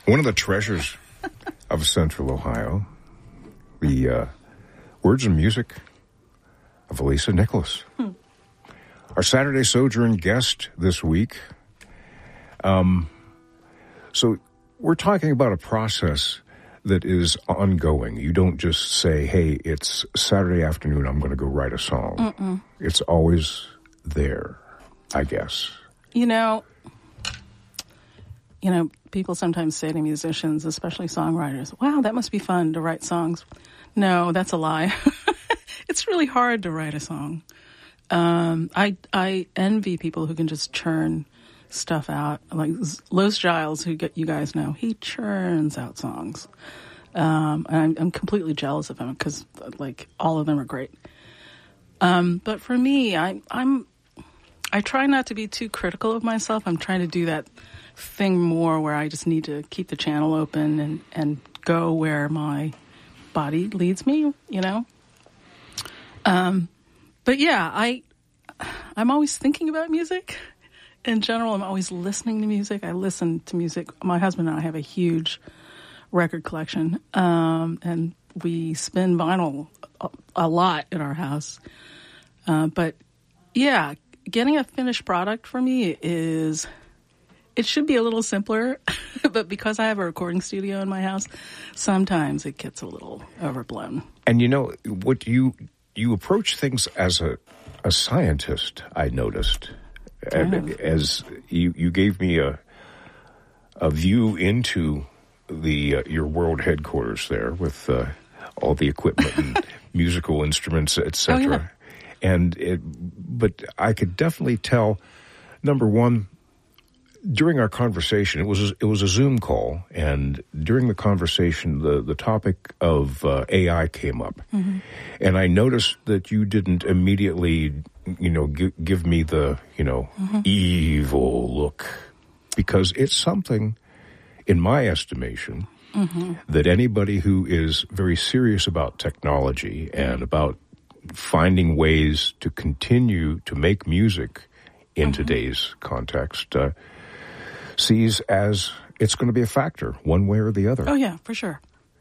One of the treasures of Central Ohio, the words and music of Elisa Nicholas. Our Saturday Sojourn guest this week. So we're talking about a process that is ongoing. You don't just say, hey, it's Saturday afternoon, I'm going to go write a song. Mm-mm. It's always there, I guess. You know, people sometimes say to musicians, especially songwriters, wow, that must be fun to write songs. No, that's a lie. It's really hard to write a song. I envy people who can just churn stuff out. Like Los Giles, who you guys know, he churns out songs. And I'm completely jealous of him because, like, all of them are great. But for me, I try not to be too critical of myself. I'm trying to do that thing more where I just need to keep the channel open and go where my body leads me, you know? But yeah, I'm always thinking about music. In general, I'm always listening to music. I listen to music. My husband and I have a huge record collection, and we spin vinyl a lot in our house. But yeah, getting a finished product for me it should be a little simpler, but because I have a recording studio in my house, sometimes it gets a little overblown. And what you approach things as a scientist, I noticed. As you gave me a view into your world headquarters there with all the equipment and musical instruments, etc. Oh, yeah. But I could definitely tell, number one, during our conversation, it was a Zoom call, and during the conversation, the topic of AI came up, mm-hmm. and I noticed that you didn't immediately, give me the, mm-hmm. evil look, because it's something, in my estimation, mm-hmm. that anybody who is very serious about technology and about finding ways to continue to make music in mm-hmm. today's context sees as it's going to be a factor, one way or the other. Oh, yeah, for sure.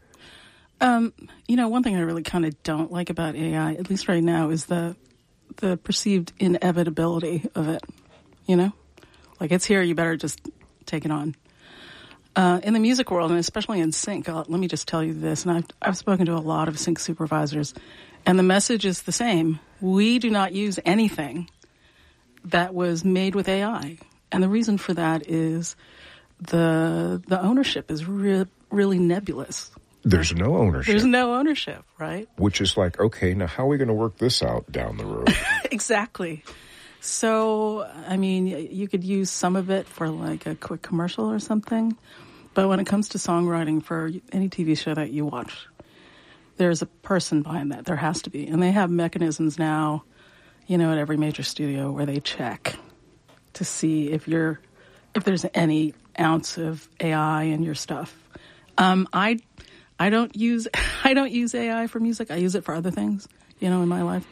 One thing I really kind of don't like about AI, at least right now, is the perceived inevitability of it, Like, it's here, you better just take it on. In the music world, and especially in sync, let me just tell you this, and I've spoken to a lot of sync supervisors, and the message is the same. We do not use anything that was made with AI. And the reason for that is the ownership is really nebulous. There's no ownership. There's no ownership, right? Which is like, okay, now how are we going to work this out down the road? Exactly. So, I mean, you could use some of it for like a quick commercial or something. But when it comes to songwriting for any TV show that you watch, there's a person behind that. There has to be. And they have mechanisms now, at every major studio where they check to see if there's any ounce of AI in your stuff. I don't use AI for music. I use it for other things, in my life.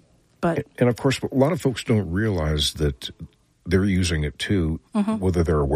But of course, a lot of folks don't realize that they're using it too, mm-hmm. whether they're aware